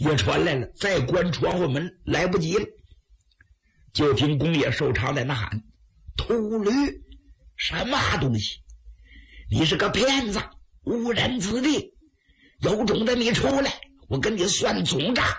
也传来了，再关窗户门来不及了。就听公野寿长在那喊：“秃驴，什么东西？你是个骗子，误人子弟！有种的你出来，我跟你算总账！”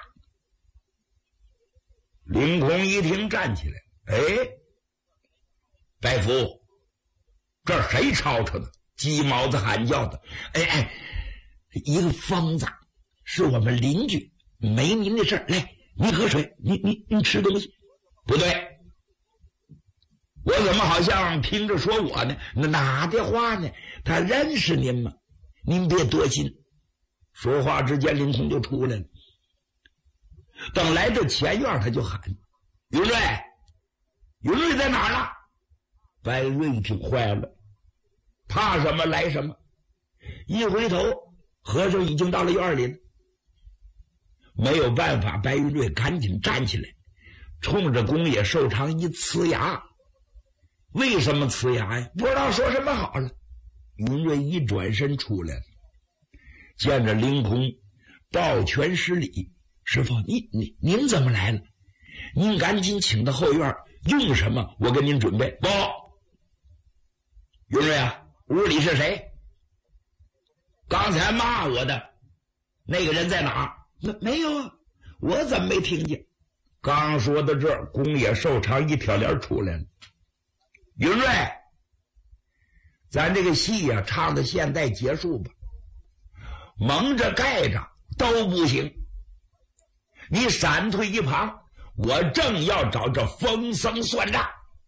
凌空一听站起来：“哎，大夫，这谁吵吵的？鸡毛子喊叫的？哎，一个疯子，是我们邻居，没您的事儿。来，你喝水，你吃东西。不对，我怎么好像听着说我呢？哪的话呢？他认识您吗？您别多心。”说话之间，凌空就出来了。等来到前院，他就喊：“云瑞，云瑞在哪儿呢？”白云瑞一听坏了，怕什么来什么，一回头，和尚已经到了院里了。没有办法，白云瑞赶紧站起来，冲着公野寿长一呲牙。为什么呲牙呀？不知道说什么好了。云瑞一转身出来了，见着凌空，抱拳施礼：“师父，您怎么来了？您赶紧请到后院，用什么我给您准备。”“不，云瑞啊，屋里是谁？刚才骂我的那个人在哪儿？”“没有啊，我怎么没听见？”刚说到这儿，公野寿长一挑帘出来了。“云瑞，咱这个戏呀，唱到现在结束吧，蒙着盖着都不行，你闪退一旁，我正要找这疯僧算账。”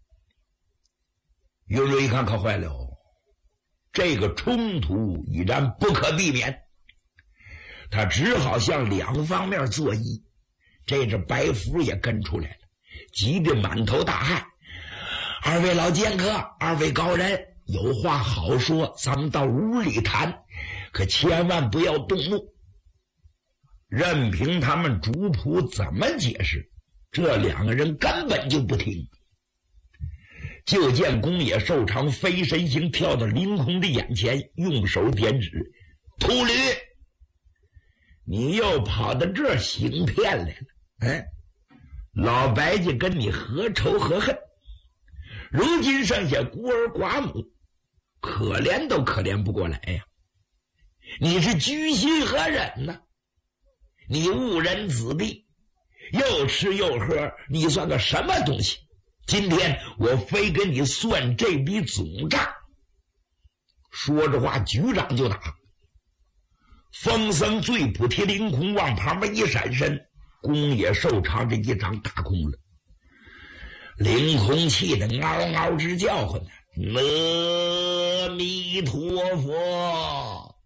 云瑞一看可坏了，这个冲突已然不可避免，他只好向两方面作揖。这白福也跟出来了，急得满头大汗：“二位老剑客，二位高人，有话好说，咱们到屋里谈，可千万不要动怒。”任凭他们主仆怎么解释，这两个人根本就不听。就见公野寿长飞身形跳到凌空的眼前，用手点指：“秃驴，你又跑到这儿行骗来了。老白家跟你何仇何恨？如今剩下孤儿寡母，可怜都可怜不过来呀！你是居心何忍呢？你误人子弟，又吃又喝，你算个什么东西？今天我非跟你算这笔总账！”说着话，局长就打。疯僧醉扑提凌空往旁边一闪身，公野寿长这一掌打空了。凌空气得嗷嗷直叫唤呢：“阿弥陀佛！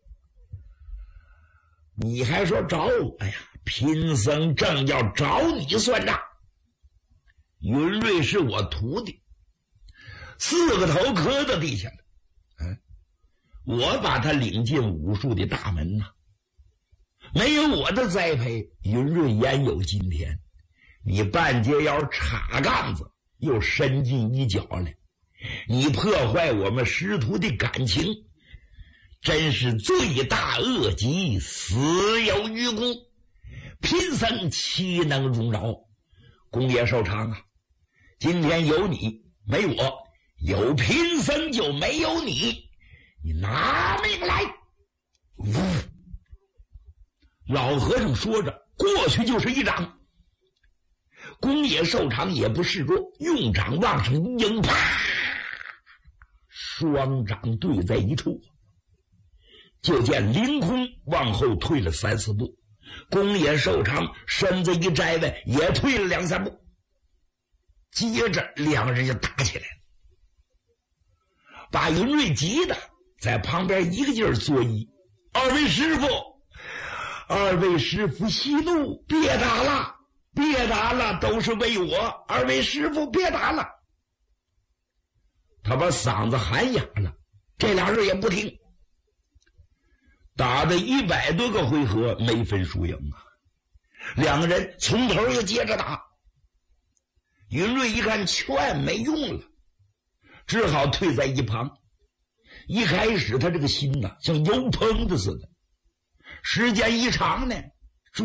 你还说找我呀？贫僧正要找你算账。云瑞是我徒弟，4个头磕到地下了。我把他领进武术的大门呐，没有我的栽培，云瑞焉有今天？你半截腰插杠子，又伸进一脚来，你破坏我们师徒的感情，真是罪大恶极，死有余辜，贫僧岂能容饶？公野寿长啊，今天有你没我，有贫僧就没有你，你拿命来！”老和尚说着，过去就是一掌。公野寿长也不示弱，用掌往上一迎，啪！双掌对在一处，就见凌空往后退了3、4步，公野寿长身子一摘外，也退了2、3步。接着两人就打起来了，把云瑞急的在旁边一个劲儿作揖：“二位师傅息怒，别打了，别打了，都是为我，二位师傅别打了。”他把嗓子喊哑了，这俩人也不听。打的100多个回合没分输赢啊，两个人从头又接着打。云瑞一看劝没用了，只好退在一旁。一开始他这个心呐，像油烹的似的，时间一长呢，